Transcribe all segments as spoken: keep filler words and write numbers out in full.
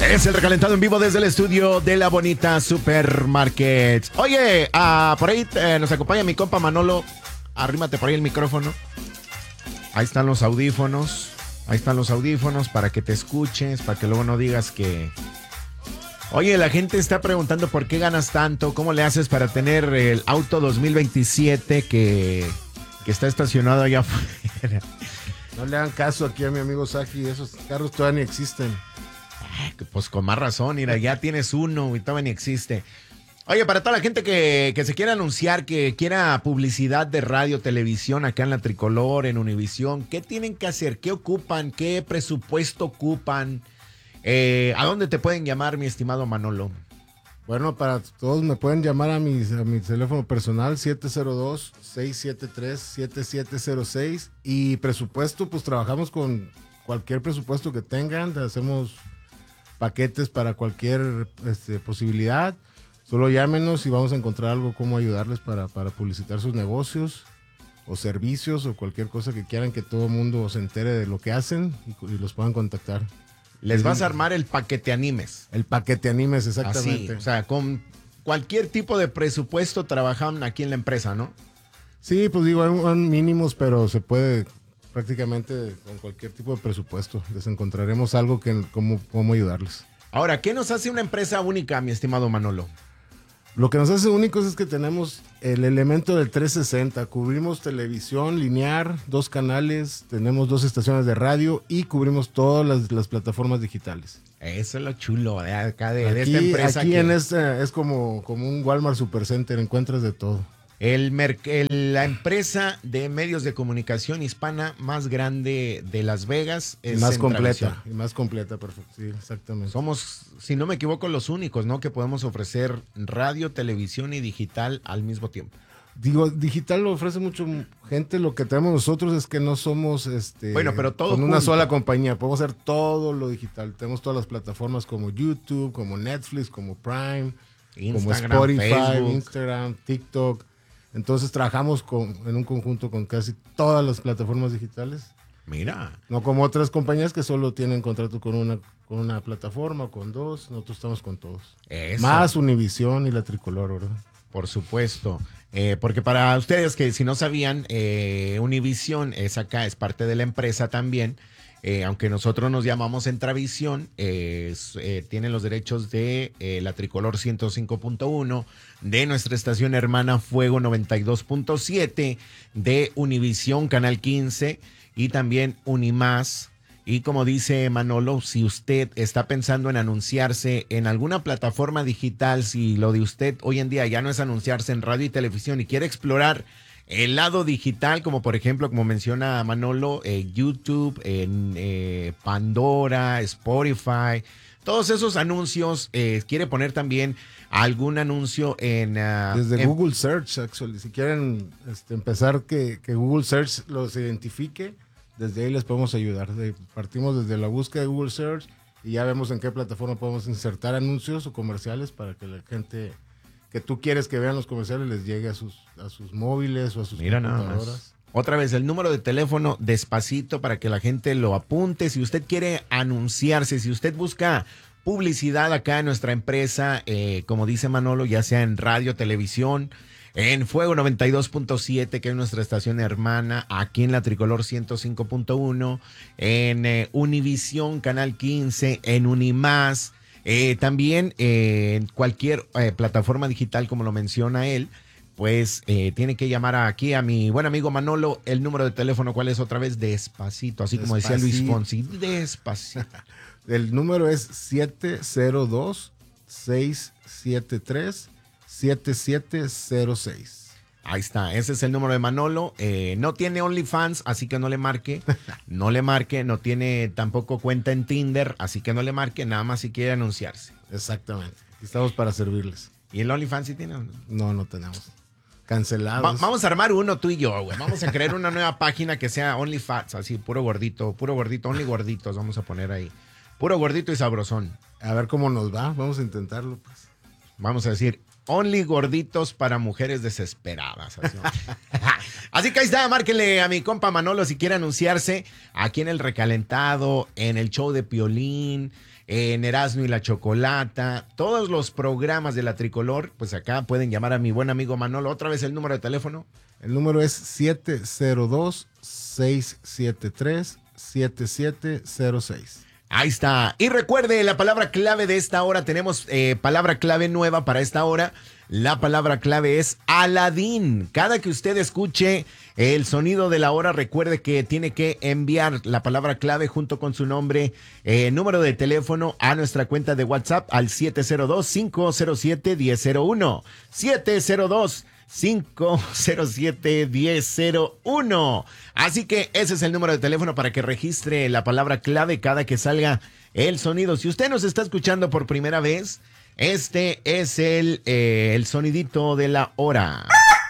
Es el recalentado en vivo desde el estudio de La Bonita Supermarket. Oye, uh, por ahí eh, nos acompaña mi compa Manolo. Arrímate por ahí el micrófono. Ahí están los audífonos. Ahí están los audífonos para que te escuches, para que luego no digas que... Oye, la gente está preguntando por qué ganas tanto, cómo le haces para tener el auto dos mil veintisiete que, que está estacionado allá afuera. No le hagan caso aquí a mi amigo Saki, esos carros todavía ni existen. Pues con más razón, mira, ya tienes uno y todavía ni existe. Oye, para toda la gente que, que se quiera anunciar, que quiera publicidad de radio, televisión acá en La Tricolor, en Univisión, ¿qué tienen que hacer? ¿Qué ocupan? ¿Qué presupuesto ocupan? Eh, ¿A dónde te pueden llamar, mi estimado Manolo? Bueno, para todos me pueden llamar a mi, a mi teléfono personal siete cero dos, seis siete tres, siete siete cero seis y presupuesto, pues trabajamos con cualquier presupuesto que tengan, hacemos paquetes para cualquier este, posibilidad. Solo llámenos y vamos a encontrar algo cómo ayudarles para, para publicitar sus negocios o servicios o cualquier cosa que quieran que todo el mundo se entere de lo que hacen y, y los puedan contactar. Les vas a armar el paquete animes. El paquete animes, exactamente. Así, o sea, con cualquier tipo de presupuesto trabajan aquí en la empresa, ¿no? Sí, pues digo, hay, hay mínimos, pero se puede prácticamente con cualquier tipo de presupuesto. Les encontraremos algo que cómo, cómo ayudarles. Ahora, ¿qué nos hace una empresa única, mi estimado Manolo? Lo que nos hace únicos es que tenemos el elemento del trescientos sesenta. Cubrimos televisión lineal, dos canales, tenemos dos estaciones de radio y cubrimos todas las, las plataformas digitales. Eso es lo chulo de acá de, aquí, de esta empresa. Aquí que en este es como, como un Walmart Supercenter, encuentras de todo. El, el la empresa de medios de comunicación hispana más grande de Las Vegas es más completa y más completa, perfecto, sí, exactamente. Somos, si no me equivoco, los únicos, ¿no? Que podemos ofrecer radio, televisión y digital al mismo tiempo. Digo, digital lo ofrece mucho gente. Lo que tenemos nosotros es que no somos este bueno, pero todo con junto. Una sola compañía. Podemos hacer todo lo digital. Tenemos todas las plataformas como YouTube, como Netflix, como Prime, Instagram, como Spotify, Facebook. Instagram, TikTok. Entonces trabajamos con, en un conjunto con casi todas las plataformas digitales. Mira. No como otras compañías que solo tienen contrato con una, con una plataforma, con dos. Nosotros estamos con todos. Eso. Más Univisión y La Tricolor, ¿verdad? Por supuesto. Eh, porque para ustedes que si no sabían, eh, Univisión es acá, es parte de la empresa también. Eh, aunque nosotros nos llamamos Entravisión, eh, eh, tienen los derechos de eh, La Tricolor ciento cinco punto uno, de nuestra estación hermana Fuego noventa y dos punto siete, de Univisión Canal quince y también Unimás. Y como dice Manolo, si usted está pensando en anunciarse en alguna plataforma digital, si lo de usted hoy en día ya no es anunciarse en radio y televisión y quiere explorar el lado digital, como por ejemplo, como menciona Manolo, eh, YouTube, en eh, Pandora, Spotify, todos esos anuncios, eh, quiere poner también algún anuncio en... Uh, Desde en, Google Search, actually. Si quieren este, empezar que, que Google Search los identifique, desde ahí les podemos ayudar. De, partimos desde la búsqueda de Google Search y ya vemos en qué plataforma podemos insertar anuncios o comerciales para que la gente que tú quieres que vean los comerciales les llegue a sus, a sus móviles o a sus Mira computadoras. Nada más. Otra vez, el número de teléfono despacito para que la gente lo apunte. Si usted quiere anunciarse, si usted busca publicidad acá en nuestra empresa, eh, como dice Manolo, ya sea en radio, televisión, en Fuego noventa y dos punto siete, que es nuestra estación hermana, aquí en La Tricolor ciento cinco punto uno, en eh, Univisión Canal quince, en Unimás, eh, también eh, en cualquier eh, plataforma digital, como lo menciona él, pues eh, tiene que llamar aquí a mi buen amigo Manolo. El número de teléfono, ¿cuál es otra vez? Despacito, así como decía Luis Fonsi, despacito. El número es siete cero dos, seis siete tres, siete siete cero seis. Ahí está, ese es el número de Manolo. Eh, no tiene OnlyFans, así que no le marque. No le marque, no tiene tampoco cuenta en Tinder, así que no le marque, nada más si quiere anunciarse. Exactamente, estamos para servirles. ¿Y el OnlyFans sí tiene? No, no tenemos. Cancelados. Va, vamos a armar uno tú y yo, güey. Vamos a crear una nueva página que sea OnlyFans, así, puro gordito, puro gordito, Only gorditos, vamos a poner ahí. Puro gordito y sabrosón. A ver cómo nos va, vamos a intentarlo, pues. Vamos a decir, Only gorditos para mujeres desesperadas. Así, así que ahí está, márquenle a mi compa Manolo si quiere anunciarse aquí en El Recalentado, en el show de Piolín, en Erasmo y la Chocolata, todos los programas de la Tricolor, pues acá pueden llamar a mi buen amigo Manolo. Otra vez el número de teléfono. El número es siete cero dos, seis siete tres, siete siete cero seis. Ahí está. Y recuerde, la palabra clave de esta hora, tenemos eh, palabra clave nueva para esta hora. La palabra clave es Aladín. Cada que usted escuche el sonido de la hora, recuerde que tiene que enviar la palabra clave junto con su nombre, eh, número de teléfono a nuestra cuenta de WhatsApp al siete cero dos, cinco cero siete, uno cero cero uno. siete cero dos, cinco cero siete, uno cero cero uno. Así que ese es el número de teléfono para que registre la palabra clave cada que salga el sonido. Si usted nos está escuchando por primera vez, este es el, eh, el sonidito de la hora.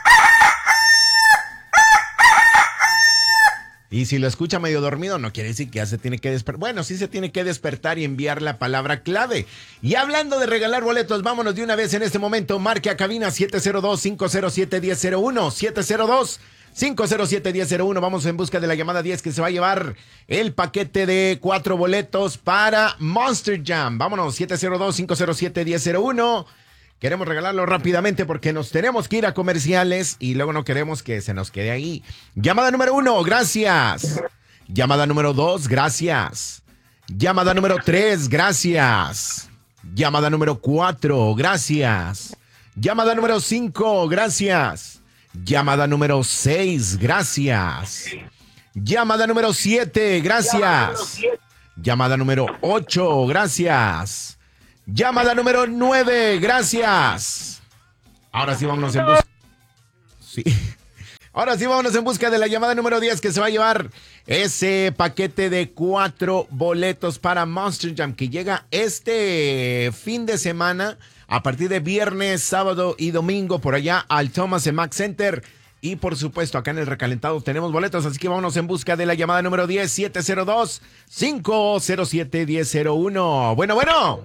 Y si lo escucha medio dormido, no quiere decir que ya se tiene que despertar. Bueno, sí se tiene que despertar y enviar la palabra clave. Y hablando de regalar boletos, vámonos de una vez en este momento. Marque a cabina siete cero dos, cinco cero siete, uno cero cero uno. siete cero dos, cinco cero siete, uno cero cero uno. Vamos en busca de la llamada diez que se va a llevar el paquete de cuatro boletos para Monster Jam. Vámonos, siete cero dos, cinco cero siete, uno cero cero uno. Queremos regalarlo rápidamente porque nos tenemos que ir a comerciales y luego no queremos que se nos quede ahí. Llamada número uno, gracias. Llamada número dos, gracias. Llamada número tres, gracias. Llamada número cuatro, gracias. Llamada número cinco, gracias. Llamada número seis, gracias. Llamada número siete, gracias. Llamada número ocho, gracias. Llamada número nueve, gracias. Ahora sí vámonos en busca. Sí. Ahora sí vámonos en busca de la llamada número diez que se va a llevar ese paquete de cuatro boletos para Monster Jam que llega este fin de semana a partir de viernes, sábado y domingo por allá al Thomas and Mack Center. Y por supuesto acá en El Recalentado tenemos boletos, así que vámonos en busca de la llamada número diez, siete cero dos, cinco cero siete, uno cero cero uno. Bueno, bueno.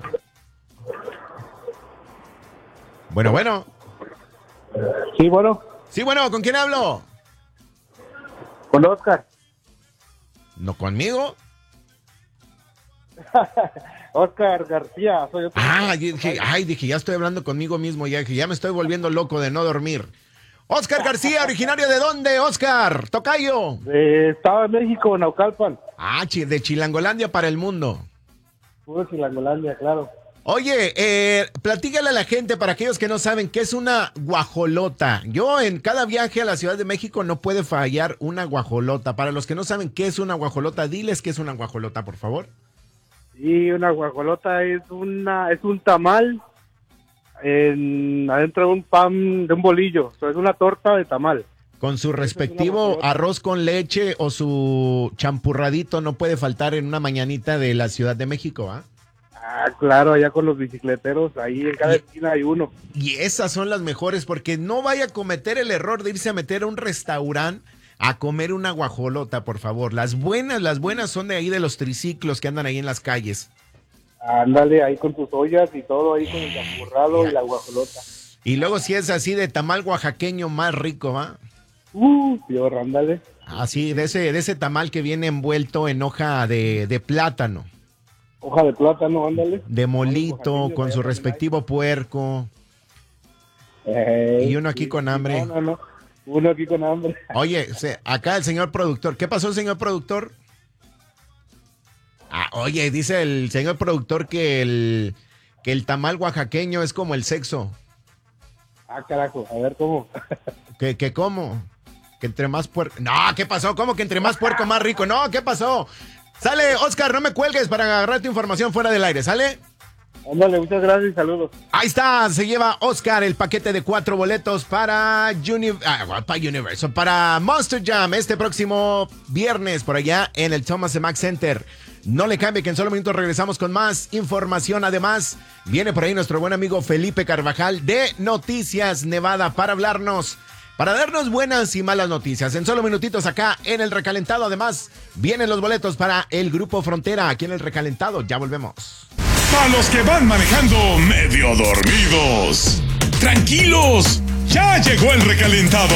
Bueno, bueno. Sí, bueno. Sí, bueno, ¿con quién hablo? Con Oscar. ¿No conmigo? Oscar García, soy otro. Ah, dije, ay, dije, ya estoy hablando conmigo mismo, ya dije, ya me estoy volviendo loco de no dormir. Oscar García, ¿originario de dónde, Oscar? Tocayo. De Estado de México, Naucalpan. Ah, de Chilangolandia para el mundo. Puro Chilangolandia, claro. Oye, eh, platícale a la gente, para aquellos que no saben, ¿qué es una guajolota? Yo en cada viaje a la Ciudad de México no puede fallar una guajolota. Para los que no saben qué es una guajolota, diles qué es una guajolota, por favor. Sí, una guajolota es una es un tamal en, adentro de un pan, de un bolillo. O sea, es una torta de tamal. Con su respectivo arroz con leche o su champurradito no puede faltar en una mañanita de la Ciudad de México, ¿ah? Ah, claro, allá con los bicicleteros, ahí en cada esquina hay uno. Y esas son las mejores, porque no vaya a cometer el error de irse a meter a un restaurante a comer una guajolota, por favor. Las buenas, las buenas son de ahí de los triciclos que andan ahí en las calles. Ándale, ahí con tus ollas y todo, ahí con el champurrado y la guajolota. Y luego si es así de tamal oaxaqueño, más rico, ¿va? Uh, peor, ándale. Así, de ese, de ese tamal que viene envuelto en hoja de, de plátano. Hoja de plátano, ándale. De molito, con su respectivo puerco. Eh, y uno aquí sí, con hambre. No, no, no. Uno aquí con hambre. Oye, se, acá el señor productor. ¿Qué pasó, señor productor? Ah, oye, dice el señor productor que el, que el tamal oaxaqueño es como el sexo. Ah, carajo, a ver cómo. ¿Que, que cómo? Que entre más puerco. No, ¿qué pasó? ¿Cómo que entre más puerco más rico? No, ¿qué pasó? Sale, Oscar, no me cuelgues para agarrar tu información fuera del aire, ¿sale? Ándale, muchas gracias y saludos. Ahí está, se lleva Oscar el paquete de cuatro boletos para, Uni ah, para Universo, para Monster Jam este próximo viernes por allá en el Thomas and Mack Center. No le cambie que en solo minutos regresamos con más información. Además, viene por ahí nuestro buen amigo Felipe Carvajal de Noticias Nevada para hablarnos, para darnos buenas y malas noticias. En solo minutitos acá en El Recalentado. Además, vienen los boletos para el Grupo Frontera aquí en El Recalentado. Ya volvemos. Para los que van manejando medio dormidos, ¡Tranquilos! ¡Ya llegó el recalentado!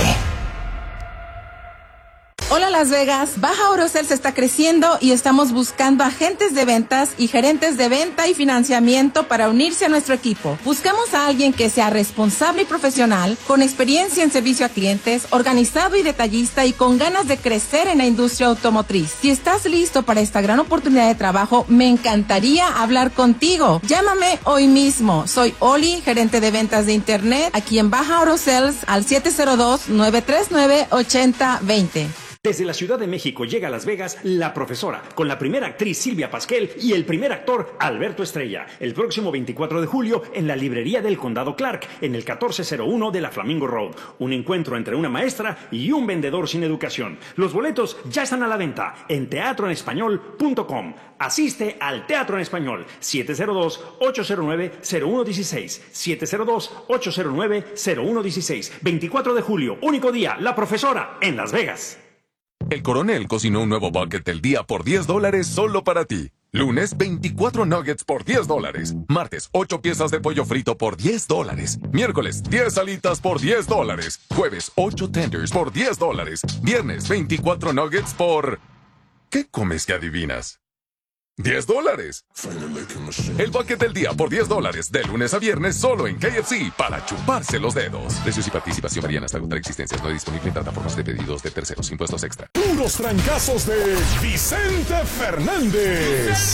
Hola Las Vegas, Baja Orocels está creciendo y estamos buscando agentes de ventas y gerentes de venta y financiamiento para unirse a nuestro equipo. Buscamos a alguien que sea responsable y profesional, con experiencia en servicio a clientes, organizado y detallista y con ganas de crecer en la industria automotriz. Si estás listo para esta gran oportunidad de trabajo, me encantaría hablar contigo. Llámame hoy mismo. Soy Oli, gerente de ventas de internet, aquí en Baja Orocels al siete cero dos, nueve tres nueve, ocho cero dos cero. Desde la Ciudad de México llega a Las Vegas La Profesora, con la primera actriz Silvia Pasquel y el primer actor Alberto Estrella, el próximo veinticuatro de julio en la librería del Condado Clark, en el catorce cero uno de la Flamingo Road. Un encuentro entre una maestra y un vendedor sin educación. Los boletos ya están a la venta en teatro en español punto com. Asiste al Teatro en Español, siete cero dos, ocho cero nueve, cero uno uno seis, siete cero dos, ocho cero nueve, cero uno uno seis. veinticuatro de julio, único día, La Profesora, en Las Vegas. El Coronel cocinó un nuevo bucket del día por diez dólares solo para ti. Lunes, veinticuatro nuggets por diez dólares. Martes, ocho piezas de pollo frito por diez dólares. Miércoles, diez alitas por diez dólares. Jueves, ocho tenders por diez dólares. Viernes, veinticuatro nuggets por... ¿Qué comes que adivinas? ¡diez dólares! El bucket del día por diez dólares, de lunes a viernes, solo en K F C, para chuparse los dedos. Precios y participación varían hasta agotar existencias. No disponible en plataformas de pedidos de terceros. Impuestos extra. Puros trancazos de Vicente Fernández.